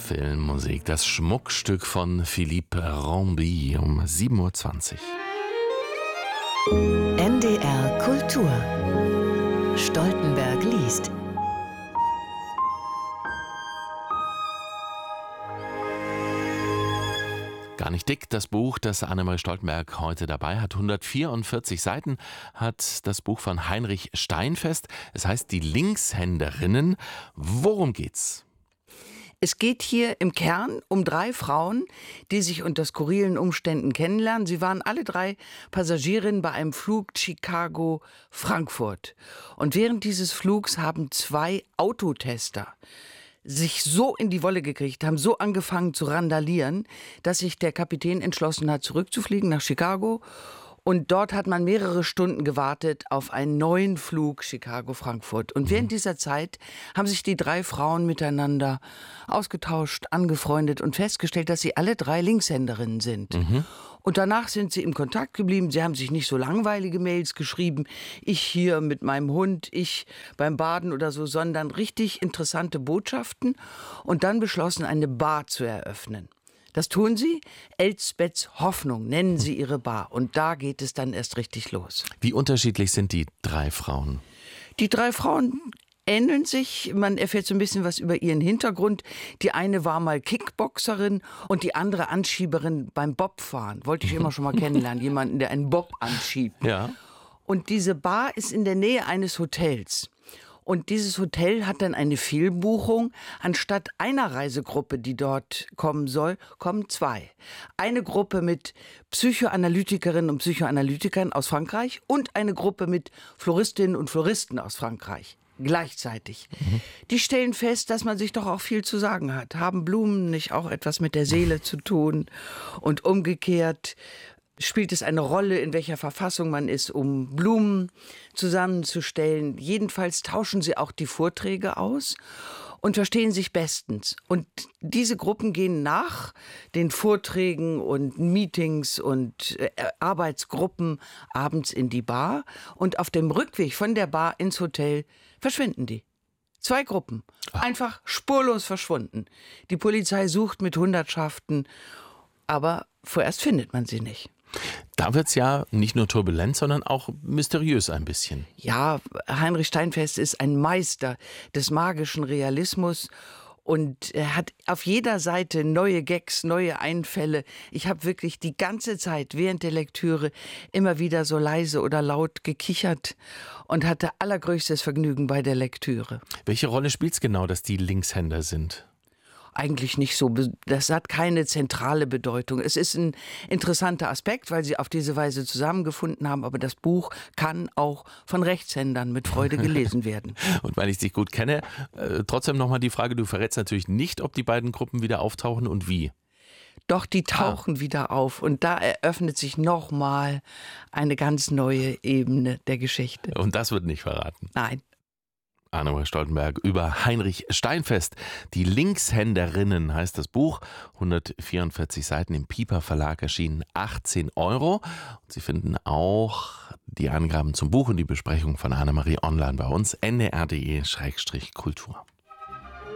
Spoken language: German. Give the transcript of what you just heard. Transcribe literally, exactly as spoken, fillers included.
Filmmusik, das Schmuckstück von Philippe Ramby um sieben Uhr zwanzig. N D R Kultur. Stoltenberg liest. Gar nicht dick, das Buch, das Annemarie Stoltenberg heute dabei hat. hundertvierundvierzig Seiten hat das Buch von Heinrich Steinfest. Es heißt Die Linkshänderinnen. Worum geht's? Es geht hier im Kern um drei Frauen, die sich unter skurrilen Umständen kennenlernen. Sie waren alle drei Passagierinnen bei einem Flug Chicago-Frankfurt. Und während dieses Flugs haben zwei Autotester sich so in die Wolle gekriegt, haben so angefangen zu randalieren, dass sich der Kapitän entschlossen hat, zurückzufliegen nach Chicago. Und dort hat man mehrere Stunden gewartet auf einen neuen Flug Chicago-Frankfurt. Und während dieser Zeit haben sich die drei Frauen miteinander ausgetauscht, angefreundet und festgestellt, dass sie alle drei Linkshänderinnen sind. Mhm. Und danach sind sie im Kontakt geblieben. Sie haben sich nicht so langweilige Mails geschrieben, ich hier mit meinem Hund, ich beim Baden oder so, sondern richtig interessante Botschaften und dann beschlossen, eine Bar zu eröffnen. Das tun sie. Elsbeths Hoffnung nennen sie ihre Bar. Und da geht es dann erst richtig los. Wie unterschiedlich sind die drei Frauen? Die drei Frauen ähneln sich. Man erfährt so ein bisschen was über ihren Hintergrund. Die eine war mal Kickboxerin und die andere Anschieberin beim Bobfahren. Wollte ich immer schon mal kennenlernen. Jemanden, der einen Bob anschiebt. Ja. Und diese Bar ist in der Nähe eines Hotels. Und dieses Hotel hat dann eine Fehlbuchung. Anstatt einer Reisegruppe, die dort kommen soll, kommen zwei. Eine Gruppe mit Psychoanalytikerinnen und Psychoanalytikern aus Frankreich und eine Gruppe mit Floristinnen und Floristen aus Frankreich. Gleichzeitig. Mhm. Die stellen fest, dass man sich doch auch viel zu sagen hat. Haben Blumen nicht auch etwas mit der Seele zu tun? Und umgekehrt spielt es eine Rolle, in welcher Verfassung man ist, um Blumen zusammenzustellen. Jedenfalls tauschen sie auch die Vorträge aus und verstehen sich bestens. Und diese Gruppen gehen nach den Vorträgen und Meetings und äh, Arbeitsgruppen abends in die Bar. Und auf dem Rückweg von der Bar ins Hotel verschwinden die. Zwei Gruppen. Einfach spurlos verschwunden. Die Polizei sucht mit Hundertschaften, aber vorerst findet man sie nicht. Da wird es ja nicht nur turbulent, sondern auch mysteriös ein bisschen. Ja, Heinrich Steinfest ist ein Meister des magischen Realismus und er hat auf jeder Seite neue Gags, neue Einfälle. Ich habe wirklich die ganze Zeit während der Lektüre immer wieder so leise oder laut gekichert und hatte allergrößtes Vergnügen bei der Lektüre. Welche Rolle spielt es genau, dass die Linkshänder sind? Eigentlich nicht so. Das hat keine zentrale Bedeutung. Es ist ein interessanter Aspekt, weil sie auf diese Weise zusammengefunden haben. Aber das Buch kann auch von Rechtshändern mit Freude gelesen werden. Und weil ich dich gut kenne, äh, trotzdem nochmal die Frage, du verrätst natürlich nicht, ob die beiden Gruppen wieder auftauchen und wie. Doch, die tauchen ah. wieder auf. Und da eröffnet sich nochmal eine ganz neue Ebene der Geschichte. Und das wird nicht verraten? Nein. Annemarie Stoltenberg über Heinrich Steinfest. Die Linkshänderinnen heißt das Buch. hundertvierundvierzig Seiten im Piper Verlag erschienen. achtzehn Euro. Und Sie finden auch die Angaben zum Buch und die Besprechung von Annemarie online bei uns. n d r punkt d e Schrägstrich Kultur.